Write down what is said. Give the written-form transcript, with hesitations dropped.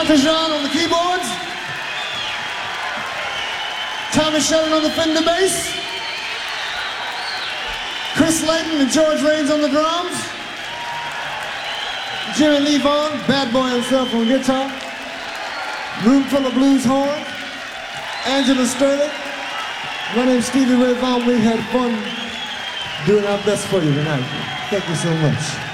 Fajan on the keyboards. Tommy Sheldon on the Fender bass. Chris Layton and George Raines on the drums. Jimmy Lee Vaughn, bad boy himself on guitar. Room full of blues horn. Angela Sterling. My name's Stevie Ray Vaughan. We had fun doing our best for you tonight. Thank you so much.